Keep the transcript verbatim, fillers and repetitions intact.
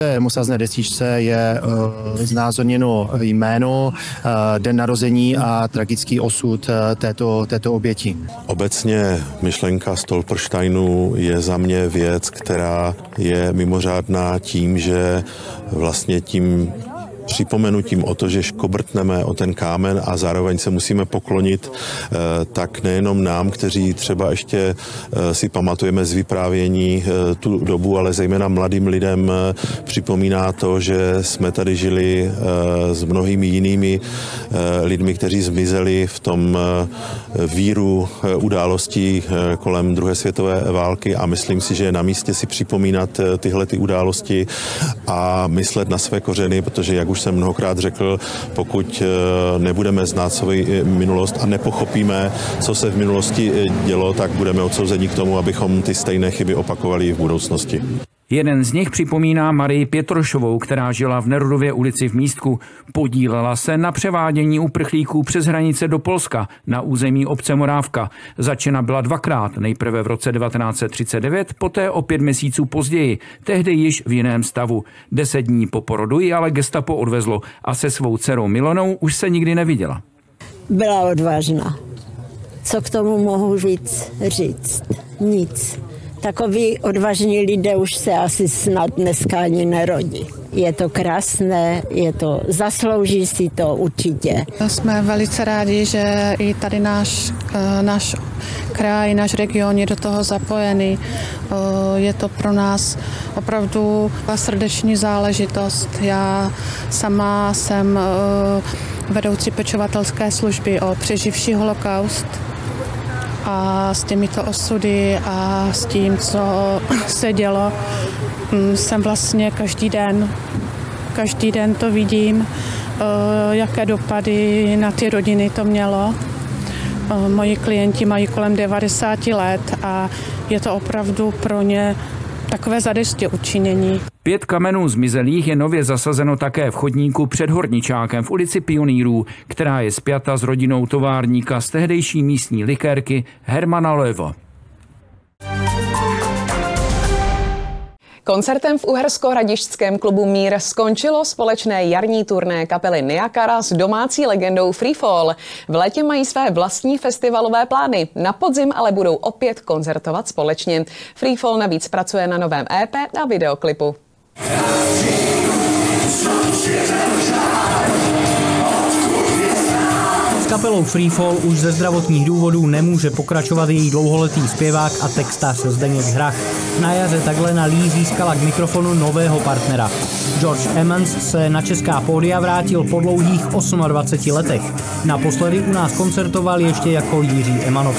Mosazné desíčce je uh, znázorněno jméno, uh, den narození a tragický osud uh, této, této oběti. Obecně myšlenka Stolpersteinu je za mě věc, která je mimořádná tím, že vlastně tím připomenutím o to, že škobrtneme o ten kámen a zároveň se musíme poklonit, tak nejenom nám, kteří třeba ještě si pamatujeme z vyprávění tu dobu, ale zejména mladým lidem připomíná to, že jsme tady žili s mnohými jinými lidmi, kteří zmizeli v tom víru událostí kolem druhé světové války a myslím si, že je na místě si připomínat tyhle ty události a myslet na své kořeny, protože jak už jsem mnohokrát řekl, pokud nebudeme znát svou minulost a nepochopíme, co se v minulosti dělo, tak budeme odsouzeni k tomu, abychom ty stejné chyby opakovali i v budoucnosti. Jeden z nich připomíná Marii Pětrošovou, která žila v Nerudově ulici v Místku. Podílela se na převádění uprchlíků přes hranice do Polska na území obce Morávka. Zatčena byla dvakrát, nejprve v roce devatenáct set třicet devět, poté o pět měsíců později, tehdy již v jiném stavu. Deset dní po porodu ji ale gestapo odvezlo a se svou dcerou Milonou už se nikdy neviděla. Byla odvážná. Co k tomu mohu víc říct? Nic. Takoví odvážní lidé už se asi snad dneska ani nerodí. Je to krásné, je to, zaslouží si to určitě. Jsme velice rádi, že i tady náš, náš kraj, náš region je do toho zapojený. Je to pro nás opravdu srdeční záležitost. Já sama jsem vedoucí pečovatelské služby o přeživší holokaust. A s těmito osudy a s tím, co se dělo, jsem vlastně každý den, každý den to vidím, jaké dopady na ty rodiny to mělo. Moji klienti mají kolem devadesát let a je to opravdu pro ně takové zadostiučinění. Pět kamenů zmizelých je nově zasazeno také v chodníku před Horničákem v ulici Pionýrů, která je spjata s rodinou továrníka z tehdejší místní likérky Hermana Löwa. Koncertem v uhersko-hradišťském klubu Mír skončilo společné jarní turné kapely Niakara s domácí legendou Freefall. V létě mají své vlastní festivalové plány, na podzim ale budou opět koncertovat společně. Freefall navíc pracuje na novém é pé a videoklipu. S kapelou Freefall už ze zdravotních důvodů nemůže pokračovat její dlouholetý zpěvák a textař Zdeněk Hrach. Na jaře takhle na Lee získala k mikrofonu nového partnera. George Emmons se na česká pódia vrátil po dlouhých dvaceti osmi letech. Naposledy u nás koncertoval ještě jako Jiří Emanovský.